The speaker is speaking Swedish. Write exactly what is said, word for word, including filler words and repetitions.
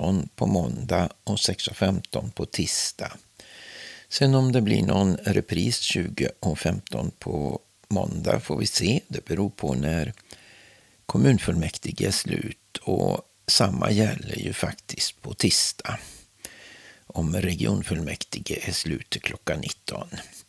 femton på måndag och sex och femton på tisdag. Sen om det blir någon repris tjugo och femton på måndag får vi se. Det beror på när kommunfullmäktige är slut, och samma gäller ju faktiskt på tisdag om regionfullmäktige är slut till klockan nitton.